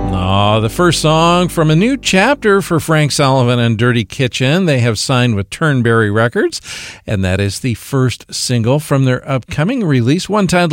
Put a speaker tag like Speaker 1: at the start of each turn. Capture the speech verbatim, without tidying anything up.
Speaker 1: Oh, the first song from a new chapter for Frank Sullivan and Dirty Kitchen. They have signed with Turnberry Records, and that is the first single from their upcoming release, one titled